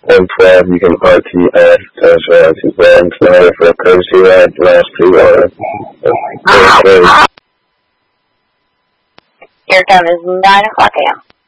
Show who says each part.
Speaker 1: 112, you can RTS to Grand Flyer for a courtesy ride last pre-order.
Speaker 2: Your time is 9 o'clock a.m.